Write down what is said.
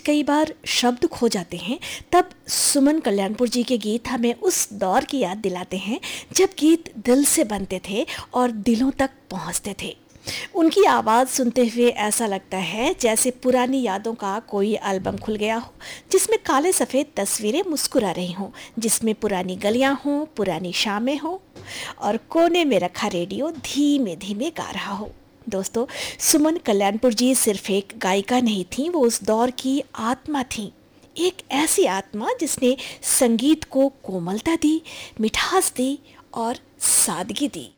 कई बार शब्द खो जाते हैं, तब सुमन कल्याणपुर जी के गीत हमें उस दौर की याद दिलाते हैं जब गीत दिल से बनते थे और दिलों तक पहुंचते थे। उनकी आवाज़ सुनते हुए ऐसा लगता है जैसे पुरानी यादों का कोई एल्बम खुल गया हो, जिसमें काले सफ़ेद तस्वीरें मुस्कुरा रही हों, जिसमें पुरानी गलियां हों, पुरानी शामें हों और कोने में रखा रेडियो धीमे धीमे गा रहा हो। दोस्तों, सुमन कल्याणपुर जी सिर्फ एक गायिका नहीं थी, वो उस दौर की आत्मा थी। एक ऐसी आत्मा जिसने संगीत को कोमलता दी, मिठास दी और सादगी दी।